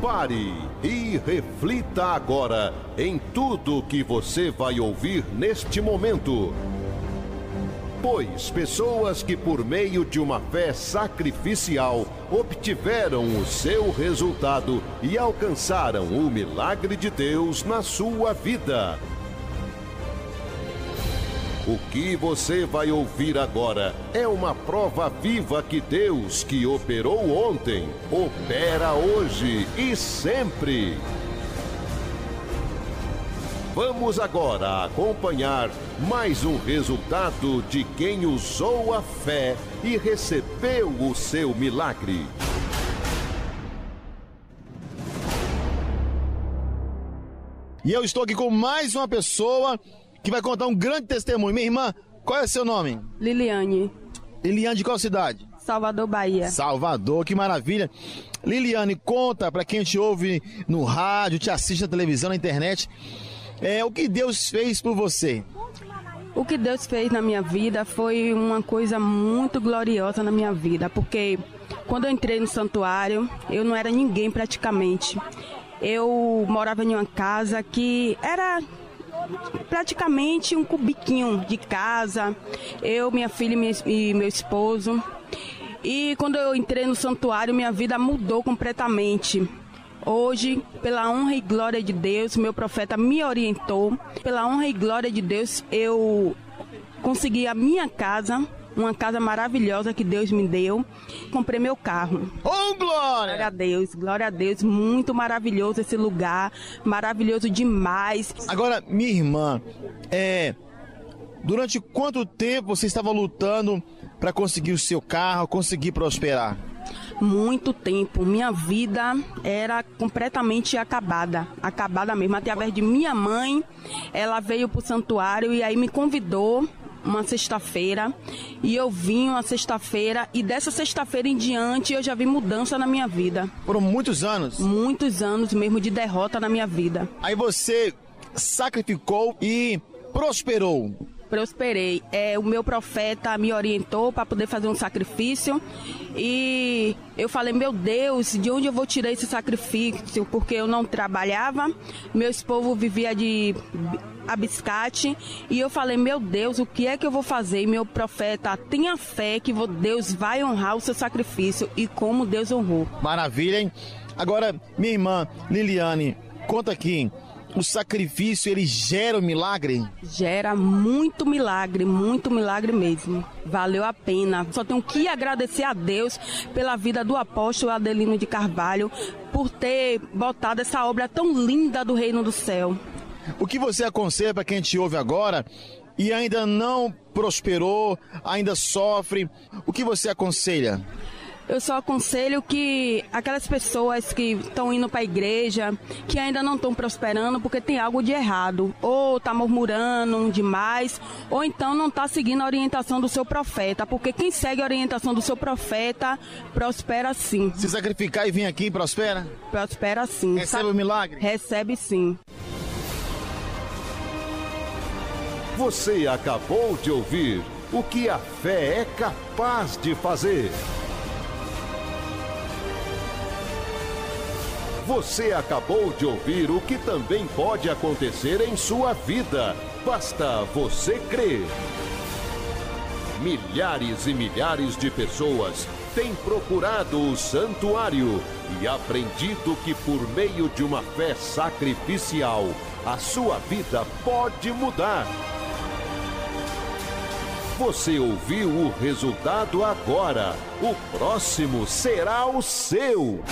Pare e reflita agora em tudo que você vai ouvir neste momento. Pois pessoas que por meio de uma fé sacrificial obtiveram o seu resultado e alcançaram o milagre de Deus na sua vida. O que você vai ouvir agora é uma prova viva que Deus, que operou ontem, opera hoje e sempre. Vamos agora acompanhar mais um resultado de quem usou a fé e recebeu o seu milagre. E eu estou aqui com mais uma pessoa que vai contar um grande testemunho. Minha irmã, qual é o seu nome? Liliane. Liliane, de qual cidade? Salvador, Bahia. Salvador, que maravilha. Liliane, conta pra quem te ouve no rádio, te assiste na televisão, na internet, o que Deus fez por você. O que Deus fez na minha vida foi uma coisa muito gloriosa na minha vida, porque quando eu entrei no santuário, eu não era ninguém praticamente. Eu morava em uma casa que era praticamente um cubiquinho de casa, eu, minha filha e meu esposo. E quando eu entrei no santuário, minha vida mudou completamente. Hoje, pela honra e glória de Deus, meu profeta me orientou. Pela honra e glória de Deus, eu consegui a minha casa, uma casa maravilhosa que Deus me deu. Comprei meu carro. Oh, glória! Glória a Deus, muito maravilhoso esse lugar, maravilhoso demais. Agora, minha irmã, durante quanto tempo você estava lutando para conseguir o seu carro, conseguir prosperar? Muito tempo. Minha vida era completamente acabada mesmo. Através de minha mãe, ela veio pro santuário e aí me convidou uma sexta-feira, e eu vim uma sexta-feira, e dessa sexta-feira em diante eu já vi mudança na minha vida. Foram muitos anos? Muitos anos mesmo de derrota na minha vida. Aí você sacrificou e prosperou. Prosperei. O meu profeta me orientou para poder fazer um sacrifício e eu falei, meu Deus, de onde eu vou tirar esse sacrifício? Porque eu não trabalhava, meu esposo vivia de abiscate e eu falei, meu Deus, o que é que eu vou fazer? E meu profeta, tenha fé que Deus vai honrar o seu sacrifício, e como Deus honrou. Maravilha, hein? Agora, minha irmã Liliane, conta aqui. O sacrifício, ele gera um milagre? Gera muito milagre mesmo. Valeu a pena. Só tenho que agradecer a Deus pela vida do apóstolo Adelino de Carvalho, por ter botado essa obra tão linda do Reino do Céu. O que você aconselha para quem te ouve agora e ainda não prosperou, ainda sofre? O que você aconselha? Eu só aconselho que aquelas pessoas que estão indo para a igreja, que ainda não estão prosperando porque tem algo de errado, ou está murmurando demais, ou então não está seguindo a orientação do seu profeta, porque quem segue a orientação do seu profeta, prospera sim. Se sacrificar e vir aqui, prospera? Prospera sim. Recebe o milagre? Recebe sim. Você acabou de ouvir o que a fé é capaz de fazer. Você acabou de ouvir o que também pode acontecer em sua vida. Basta você crer. Milhares e milhares de pessoas têm procurado o santuário e aprendido que por meio de uma fé sacrificial, a sua vida pode mudar. Você ouviu o resultado agora. O próximo será o seu.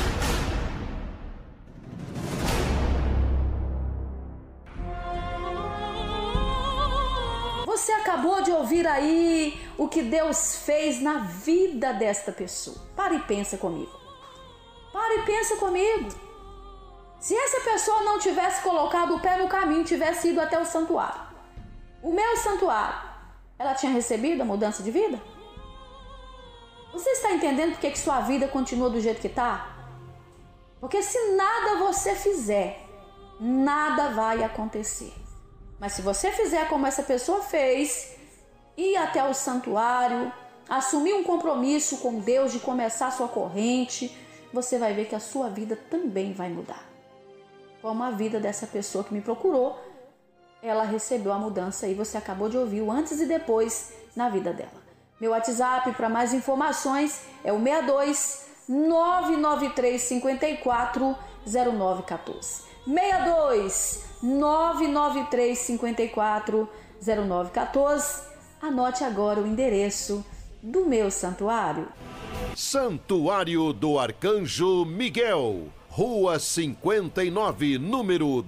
Você acabou de ouvir aí o que Deus fez na vida desta pessoa. Para e pensa comigo. Para e pensa comigo. Se essa pessoa não tivesse colocado o pé no caminho, tivesse ido até o santuário, o meu santuário, ela tinha recebido a mudança de vida? Você está entendendo por que sua vida continua do jeito que está? Porque se nada você fizer, nada vai acontecer. Mas se você fizer como essa pessoa fez, ir até o santuário, assumir um compromisso com Deus de começar sua corrente, você vai ver que a sua vida também vai mudar. Como a vida dessa pessoa que me procurou, ela recebeu a mudança e você acabou de ouvir o antes e depois na vida dela. Meu WhatsApp para mais informações é o 62 993 54 0914. 62 993 54 0914. Anote agora o endereço do meu santuário. Santuário do Arcanjo Miguel, Rua 59, número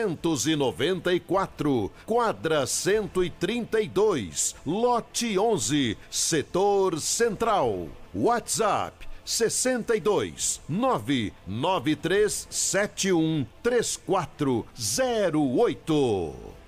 294, quadra 132, lote 11, setor central. WhatsApp 62 99371 3408.